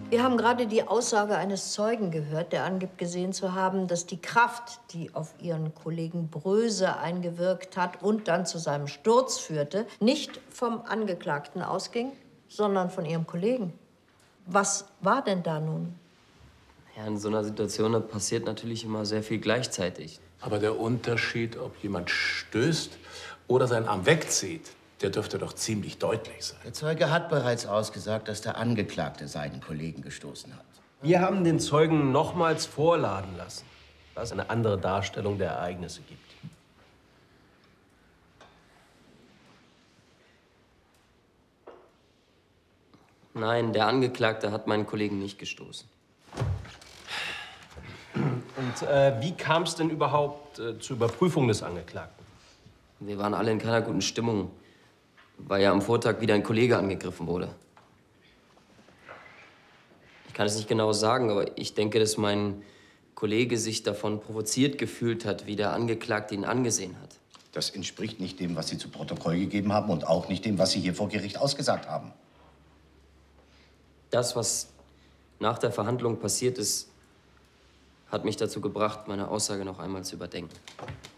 Wir haben gerade die Aussage eines Zeugen gehört, der angibt, gesehen zu haben, dass die Kraft, die auf Ihren Kollegen Bröse eingewirkt hat und dann zu seinem Sturz führte, nicht vom Angeklagten ausging, sondern von Ihrem Kollegen. Was war denn da nun? Ja, in so einer Situation da passiert natürlich immer sehr viel gleichzeitig. Aber der Unterschied, ob jemand stößt oder seinen Arm wegzieht, der dürfte doch ziemlich deutlich sein. Der Zeuge hat bereits ausgesagt, dass der Angeklagte seinen Kollegen gestoßen hat. Wir haben den Zeugen nochmals vorladen lassen, was eine andere Darstellung der Ereignisse gibt. Nein, der Angeklagte hat meinen Kollegen nicht gestoßen. Und wie kam es denn überhaupt zur Überprüfung des Angeklagten? Wir waren alle in keiner guten Stimmung, weil ja am Vortag wieder ein Kollege angegriffen wurde. Ich kann es nicht genau sagen, aber ich denke, dass mein Kollege sich davon provoziert gefühlt hat, wie der Angeklagte ihn angesehen hat. Das entspricht nicht dem, was Sie zu Protokoll gegeben haben und auch nicht dem, was Sie hier vor Gericht ausgesagt haben. Das, was nach der Verhandlung passiert ist, hat mich dazu gebracht, meine Aussage noch einmal zu überdenken.